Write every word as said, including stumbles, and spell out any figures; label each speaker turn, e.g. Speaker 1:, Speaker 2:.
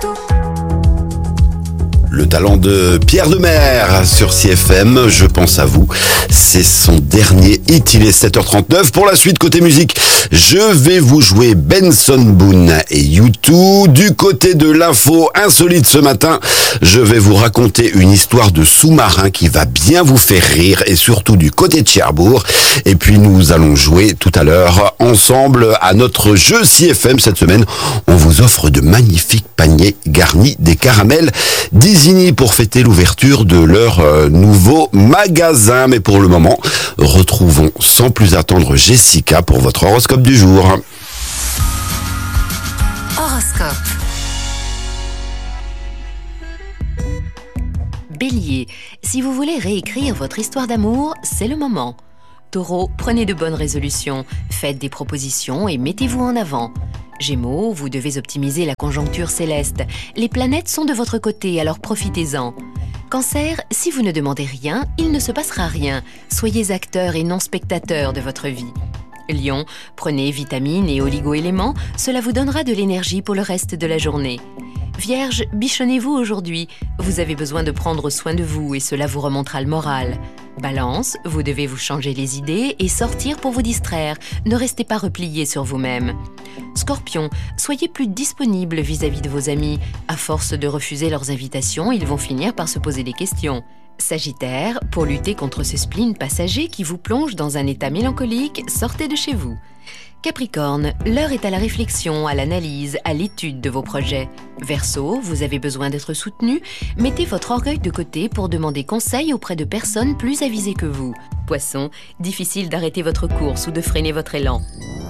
Speaker 1: Le talent de Pierre Demers sur C F M, je pense à vous. C'est son dernier hit, il est sept heures trente-neuf. Pour la suite, côté musique, je vais vous jouer Benson Boone et U deux. Du côté de l'info insolite ce matin, je vais vous raconter une histoire de sous-marin qui va bien vous faire rire, et surtout du côté de Cherbourg. Et puis nous allons jouer tout à l'heure ensemble à notre jeu C F M. Cette semaine, on vous offre de magnifiques paniers garnis des caramels Disney pour fêter l'ouverture de leur euh, nouveau magasin. Mais pour le moment, retrouvons sans plus attendre Jessica pour votre horoscope du jour.
Speaker 2: Horoscope. Bélier, si vous voulez réécrire votre histoire d'amour, c'est le moment. Taureau, prenez de bonnes résolutions, faites des propositions et mettez-vous en avant. Gémeaux, vous devez optimiser la conjoncture céleste. Les planètes sont de votre côté, alors profitez-en. Cancer, si vous ne demandez rien, il ne se passera rien. Soyez acteur et non spectateur de votre vie. Lion, prenez vitamines et oligo-éléments, cela vous donnera de l'énergie pour le reste de la journée. Vierge, bichonnez-vous aujourd'hui. Vous avez besoin de prendre soin de vous et cela vous remontera le moral. Balance, vous devez vous changer les idées et sortir pour vous distraire. Ne restez pas replié sur vous-même. Scorpion, soyez plus disponible vis-à-vis de vos amis. À force de refuser leurs invitations, ils vont finir par se poser des questions. Sagittaire, pour lutter contre ce spleen passager qui vous plonge dans un état mélancolique, sortez de chez vous. Capricorne, l'heure est à la réflexion, à l'analyse, à l'étude de vos projets. Verseau, vous avez besoin d'être soutenu, mettez votre orgueil de côté pour demander conseil auprès de personnes plus avisées que vous. Poisson, difficile d'arrêter votre course ou de freiner votre élan.